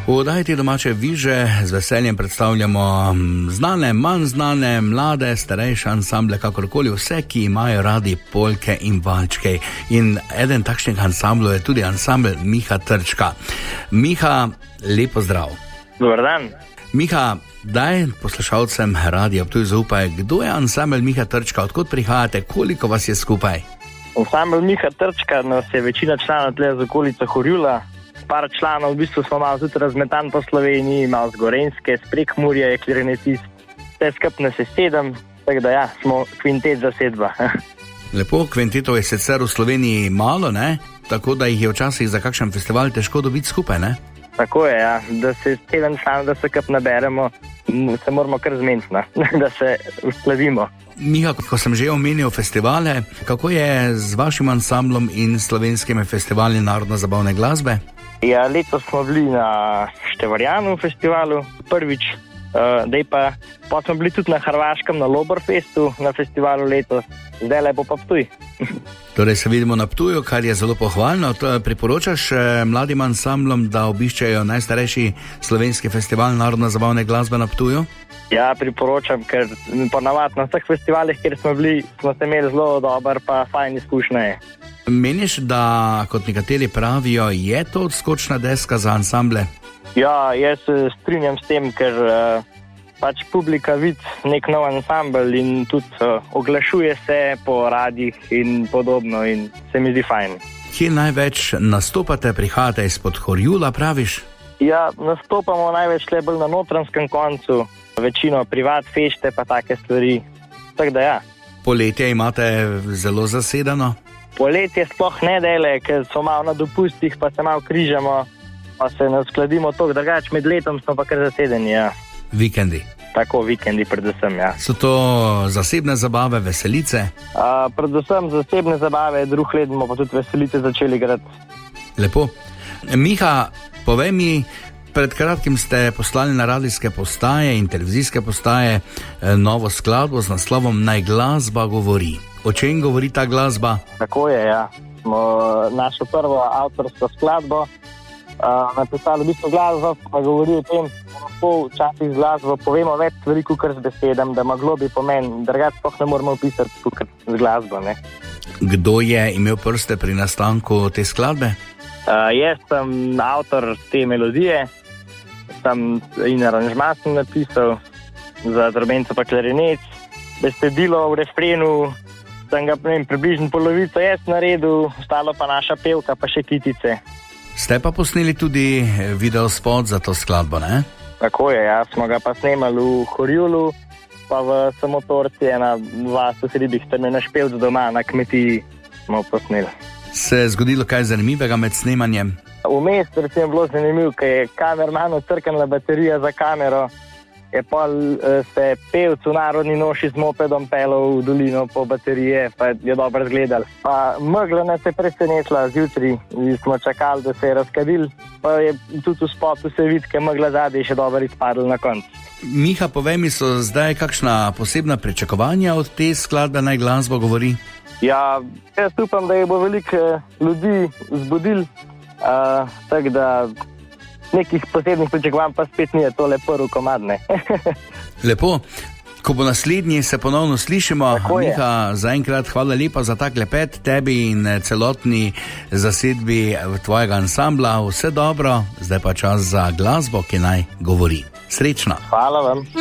V oddaji Te domače viže z veseljem predstavljamo znane, manj znane, mlade, starejše ansamble, kakorkoli, vse, ki imajo radi polke in valčke. In eden takšnih ansamblov je tudi ansambl Miha Trčka. Miha, lepo zdrav. Dobar dan. Miha, daj poslušalcem Radia Ptuj zaupaj, kdo je ansambl Miha Trčka, odkot prihajate, koliko vas je skupaj? Ansambl Miha Trčka nas je večina članov tle z okolico Horjula. Par članov, v bistvu smo malo tudi razmetan po Sloveniji, malo z Gorenjske, z Prekmurja je klarinetist, vse skupaj se 7, tako da ja, smo kvintet zasedba. Lepo, kvintetov je sicer v Sloveniji malo, ne? Tako da jih je včasih za kakšen festival težko dobiti skupaj, ne? Tako je, ja, da se 7 članov, da se skupaj naberemo, se moramo kar zmeniti, da se uskladimo. Miha, ko sem že omenil festivale, kako je z vašim ansamblom in slovenskimi festivali narodno-zabavne glasbe? Ja, letos smo bili na Števarjanu festivalu prvič, pa smo bili tudi na Hrvaškem na Loborfestu na festivalu letos, zdaj lepo pa Ptuj. Torej se vidimo na Ptuju, kar je zelo pohvalno. Priporočaš mladim ansamblom, da obiščejo najstarejši slovenski festival narodno-zabavne glasbe na Ptuju? Ja, priporočam, ker ponavadi na vseh festivalih, kjer smo bili, smo se imeli zelo dober pa fajn izkušnje. Meniš, da, kot nekateri pravijo, je to odskočna deska za ansamble? Ja, jaz se strinjam s tem, ker pač publika vidi nek nov ansambl in tudi oglašuje se po radijih in podobno in se mi zdi fajn. Kje največ nastopate, prihajate izpod Horjula, praviš? Ja, nastopamo največ le bolj na Notranjskem koncu, večino privat fešte pa take stvari, tako da ja. Poletje imate zelo zasedeno? Poletje sploh ne dele, ker so malo na dopustih, pa se malo križamo, pa se ne uskladimo toliko, drugače med letom smo pa kar zasedeni, ja. Vikendi? Tako, vikendi predvsem, ja. So to zasebne zabave, veselice? Predvsem zasebne zabave, drug let bomo pa tudi veselice začeli grati. Lepo. Miha, povej mi, pred kratkim ste poslali na radijske postaje in televizijske postaje novo skladbo z naslovom Naj glasba govori. O čem govori ta glasba? Tako je, ja. Smo našo prvo avtorsko skladbo napisali, v bistvu glasba pa govori o tem, da lahko včasih z glasbo povemo več stvari, kakor z besedami, da ima globlji pomen, drugače sploh ne moramo opisati kakor z glasbo, ne. Kdo je imel prste pri nastanku te skladbe? Jaz sem avtor te melodije, in aranžma sem napisal, za drobenco pa klarinet, besedilo v refrenu sem ga približno polovico jaz naredil, ostalo pa naša pevka, pa še kitice. Ste pa posneli tudi videospot za to skladbo, ne? Tako je, ja, smo ga pa snemali v Horjulu, pa v Samotorci, ena vas v Sribih, tam je naš pevc doma na kmetiji, smo posneli. Se je zgodilo kaj zanimivega med snemanjem? Vmes je bilo zanimivo, ker je kamerman odtrknila baterija za kamero, je pol se pevc v narodni noši z mopedom pelal v dolino po baterije, pa je dobro zgledal. Pa megla nas je presenetila zjutraj, smo čakali, da se je razkadil, pa je tudi v spotu se vidi, ker megla zadaj še dobro izpadl na koncu. Miha, povej mi, so zdaj kakšna posebna pričakovanja od te skladbe Naj glasba govori? Ja, jaz upam, da je bo veliko ljudi zbudil, tako da nekih posebnih pričakovanj pa spet ni, tole prvi komad, ne. Lepo. Ko bo naslednji, se ponovno slišimo. Tako Miha, zaenkrat hvala lepa za ta klepet tebi in celotni zasedbi tvojega ansambla. Vse dobro, zdaj pa čas za glasbo, ki naj govori. Srečno. Hvala vam.